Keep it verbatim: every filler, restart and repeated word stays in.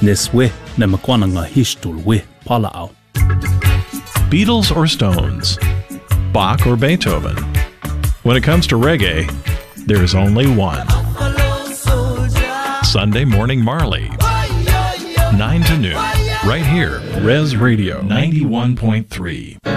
Neswe na makwana nga hishtul we palao. Beatles or Stones? Bach or Beethoven? When it comes to reggae, there's only one. Sunday Morning Marley, nine to noon, right here, Res Radio ninety-one point three.